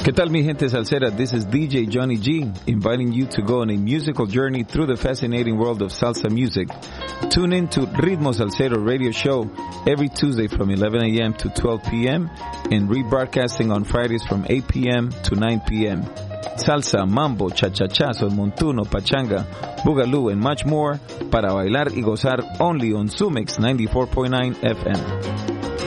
¿Qué tal, mi gente salsera? This is DJ Johnny G, inviting you to go on a musical journey through the fascinating world of salsa music. Tune in to Ritmo Salsero radio show every Tuesday from 11 a.m. to 12 p.m. and rebroadcasting on Fridays from 8 p.m. to 9 p.m. Salsa, mambo, cha-cha-cha, son montuno, pachanga, boogaloo, and much more para bailar y gozar only on Sumix 94.9 FM.